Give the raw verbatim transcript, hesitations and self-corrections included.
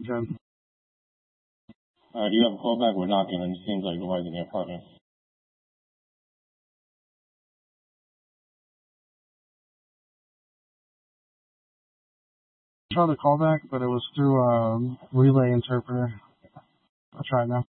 Jen. Uh, do you have a callback? We're knocking, and it seems like nobody's in the apartment. I tried the callback, but it was through a relay interpreter. I'll try it now.